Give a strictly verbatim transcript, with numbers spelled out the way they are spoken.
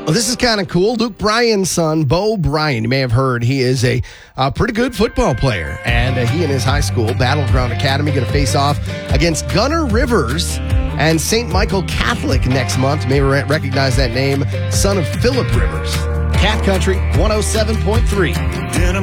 Well, this is kind of cool. Luke Bryan's son, Bo Bryan, you may have heard, he is a uh, pretty good football player. And uh, he and his high school, Battleground Academy, going to face off against Gunner Rivers and Saint Michael Catholic next month. You may re- recognize that name, son of Philip Rivers. Cat Country one oh seven point three.